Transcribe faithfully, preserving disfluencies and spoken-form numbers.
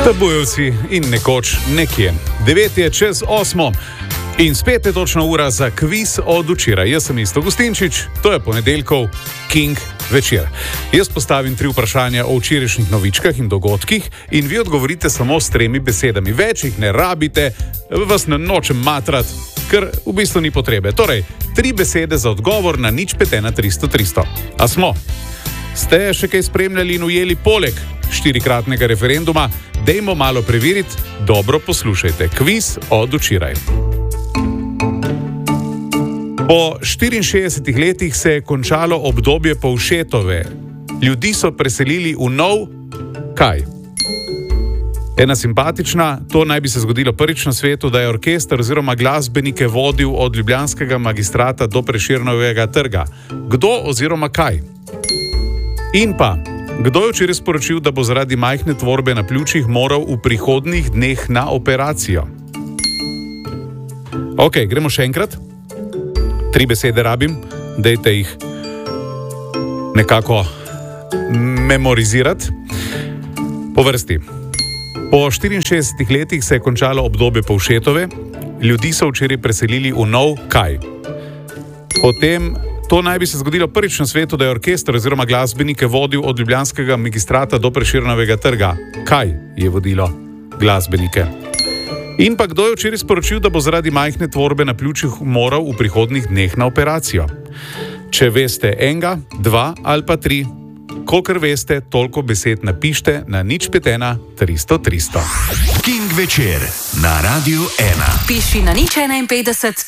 Tabujevci in nekoč nekje. Devet je čez osmo in spet je točna ura za kviz od včeraj. Jaz sem Isto Gustinčič, to je ponedeljkov King večer. Jaz postavim tri vprašanja o včerajšnjih novičkah in dogodkih in vi odgovorite samo s tremi besedami. Več jih ne rabite, vas ne nočem matrat, ker v bistvu ni potrebe. Torej, tri besede za odgovor na nič pet ena tristo tristo. A smo? Ste še kaj spremljali in ujeli poleg štirikratnega referenduma? Dejmo malo preveriti, dobro poslušajte. Kviz od včeraj. Po štiriinšestdesetih letih se je končalo obdobje Povšetove. Ljudi so preselili v nov kaj? Ena simpatična, to naj bi se zgodilo prvič na svetu, da je orkester oziroma glasbenike vodil od ljubljanskega magistrata do Prešernovega trga. Kdo oziroma kaj? In pa, kdo je včeraj sporočil, da bo zaradi majhne tvorbe na pljučih moral v prihodnjih dneh na operacijo? Ok, gremo še enkrat. Tri besede rabim, dajte jih nekako memorizirati. Po vrsti. Po štiriinšestdesetih letih se je končalo obdobje Povšetove. Ljudi so včeraj preselili v nov kaj? Potem, to naj bi se zgodilo prvič na svetu, da je orkester oziroma glasbenike vodil od ljubljanskega magistrata do Prešernovega trga. Kaj je vodilo glasbenike? In pa kdo je včeraj sporočil, da bo zaradi majhne tvorbe na pljučih moral v prihodnjih dneh na operacijo? Če veste enega, dva ali pa tri, kolikor veste, toliko besed napište na nič pet ena tristo tristo. King večer na Radiu ena. Piši na nič enainpetdeset